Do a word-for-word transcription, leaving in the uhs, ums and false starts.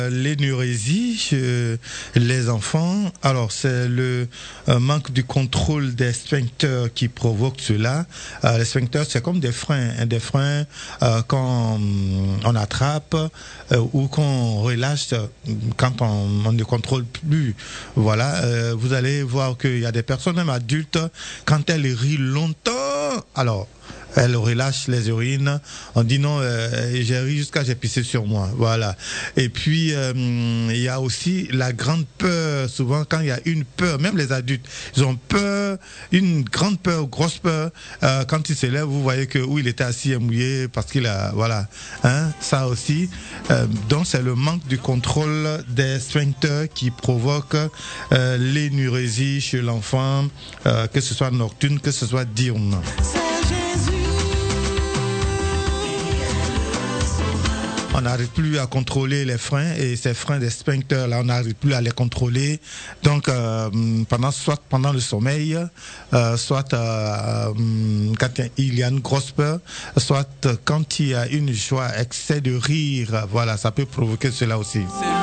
L'énurésie chez les enfants, alors c'est le euh, manque du contrôle des sphincters qui provoque cela. Euh, les sphincters, c'est comme des freins, hein, des freins euh, qu'on on attrape euh, ou qu'on relâche quand on, on ne contrôle plus. Voilà, euh, vous allez voir qu'il y a des personnes, même adultes, quand elles rient longtemps, alors elle relâche les urines. On dit non, euh, j'ai ri jusqu'à j'ai pissé sur moi. Voilà. Et puis euh, il y a aussi la grande peur. Souvent, quand il y a une peur, même les adultes, ils ont peur, une grande peur, grosse peur. Euh, quand ils se lèvent, vous voyez que où il était assis et mouillé parce qu'il a, voilà, hein, ça aussi. Euh, donc c'est le manque du contrôle des sphincters qui provoque euh, l'énurésie chez l'enfant, euh, que ce soit nocturne, que ce soit diurne. On n'arrive plus à contrôler les freins et ces freins des sphincters là, on n'arrive plus à les contrôler. Donc euh, pendant soit pendant le sommeil, euh, soit euh, quand il y a une grosse peur, soit quand il y a une joie, excès de rire, voilà, ça peut provoquer cela aussi.